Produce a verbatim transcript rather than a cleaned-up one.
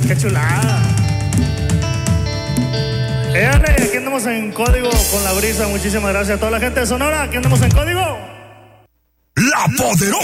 Qué chulada. Eh, aquí andamos en código con la brisa. Muchísimas gracias a toda la gente de Sonora. Aquí andamos en código. La Poderosa.